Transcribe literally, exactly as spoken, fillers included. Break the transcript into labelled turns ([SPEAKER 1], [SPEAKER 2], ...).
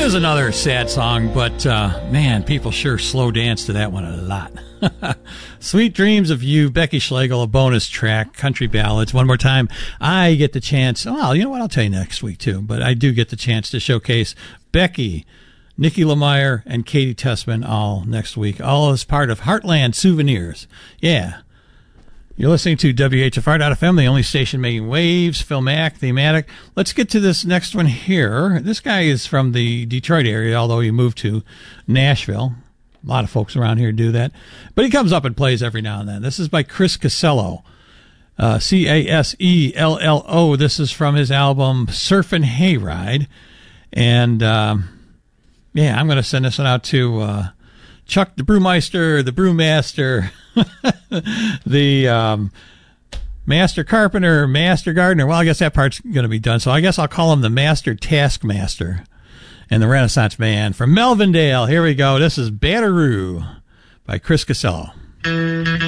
[SPEAKER 1] Here's another sad song, but uh, man, people sure slow dance to that one a lot. Sweet Dreams of You, Becky Schlegel, a bonus track, country ballads. One more time, I get the chance. Well, you know what? I'll tell you next week, too. But I do get the chance to showcase Becky, Nikki Lemire, and Katie Tessman all next week, all as part of Heartland Souvenirs. Yeah. You're listening to W H F R dot F M, the only station making waves. Phil Mack, Thematic. Let's get to this next one here. This guy is from the Detroit area, although he moved to Nashville. A lot of folks around here do that. But he comes up and plays every now and then. This is by Chris Casello. Uh, C A S E L L O. This is from his album Surfin' Hayride. And, um, yeah, I'm going to send this one out to uh, Chuck the Brewmeister, the Brewmaster, the um, Master Carpenter, Master Gardener. Well, I guess that part's going to be done. So I guess I'll call him the Master Taskmaster and the Renaissance Band from Melvindale. Here we go. This is Batteroo by Chris Casello.